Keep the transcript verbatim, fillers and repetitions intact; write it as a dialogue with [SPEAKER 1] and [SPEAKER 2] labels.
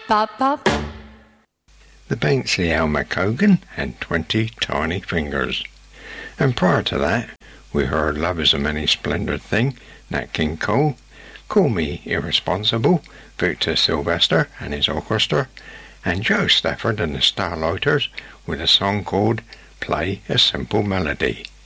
[SPEAKER 1] bop, bop.
[SPEAKER 2] The Baincey Elmer Cogan had twenty tiny fingers. And prior to that, we heard Love Is a Many Splendid Thing, Nat King Cole, Call Me Irresponsible, Victor Sylvester and his orchestra, and Joe Stafford and the Starlighters with a song called Play a Simple Melody.